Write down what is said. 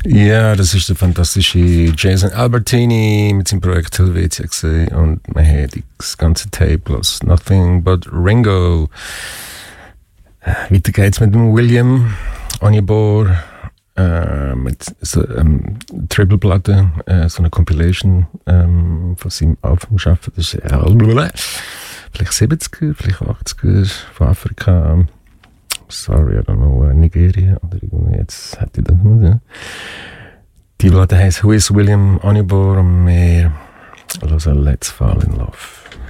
Ja, das ist der fantastische Jason Albertini mit seinem Projekt Helvetia gesehen und man hat das ganze Tape plus Nothing But Ringo. Weiter geht's mit dem William Onyeabor mit so Triple-Platte, so eine Compilation von seinem Album-Schaffen. Das ist vielleicht 70er, vielleicht 80er von Afrika. Sorry, I don't know, Nigeria oder irgendwie, jetzt hätte ich das nicht. Ja. Die Platte heisst Who is William Onyeabor und wir hören Let's Fall in Love.